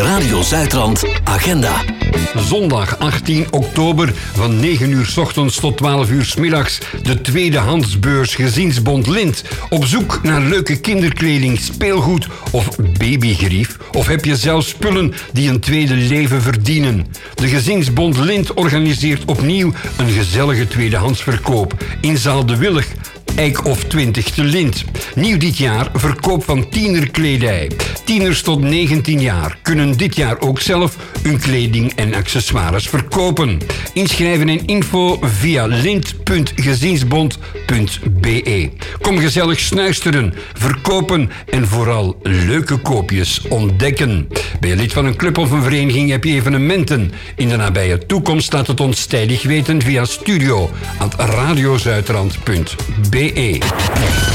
Radio Zuidrand Agenda. Zondag 18 oktober van 9 uur 's ochtends tot 12 uur 's middags de tweedehandsbeurs Gezinsbond Lint. Op zoek naar leuke kinderkleding, speelgoed of babygerief? Of heb je zelf spullen die een tweede leven verdienen? De Gezinsbond Lint organiseert opnieuw een gezellige tweedehandsverkoop in Zaal de Willig, Eik of 20 te Lint. Nieuw dit jaar verkoop van tienerkledij. Tieners tot 19 jaar kunnen dit jaar ook zelf hun kleding en accessoires verkopen. Inschrijven en info via lint.gezinsbond.be. Kom gezellig snuisteren, verkopen en vooral leuke koopjes ontdekken. Ben je lid van een club of een vereniging, heb je evenementen? In de nabije toekomst laat het ons tijdig weten via studio@radiozuidrand.be.